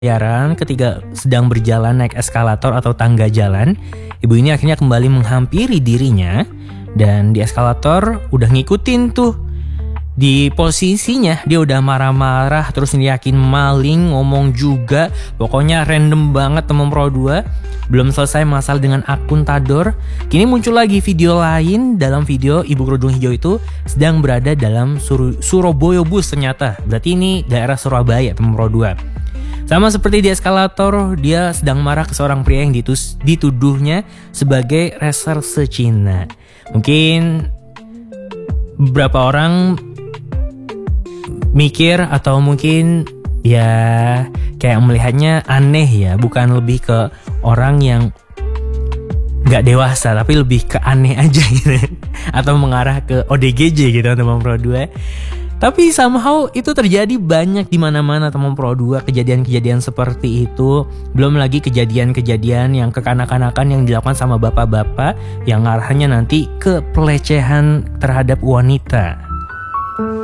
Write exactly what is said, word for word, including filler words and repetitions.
Yaran ketika sedang berjalan naik eskalator atau tangga jalan, ibu ini akhirnya kembali menghampiri dirinya dan di eskalator udah ngikutin tuh. Di posisinya dia udah marah-marah, terus yakin maling, ngomong juga, pokoknya random banget teman Pro dua. Belum selesai masalah dengan akun Tador, kini muncul lagi video lain. Dalam video ibu kerudung hijau itu sedang berada dalam Sur- Surabaya Bus ternyata. Berarti ini daerah Surabaya teman Pro dua. Sama seperti di eskalator, dia sedang marah ke seorang pria yang ditus- dituduhnya sebagai reserse Cina. Mungkin beberapa orang mikir atau mungkin ya kayak melihatnya aneh ya, bukan lebih ke orang yang gak dewasa tapi lebih ke aneh aja gitu. Atau mengarah ke O D G J gitu teman Pro dua. Tapi somehow itu terjadi banyak di mana-mana teman Pro dua, kejadian-kejadian seperti itu. Belum lagi kejadian-kejadian yang kekanak-kanakan yang dilakukan sama bapak-bapak yang arahnya nanti ke pelecehan terhadap wanita.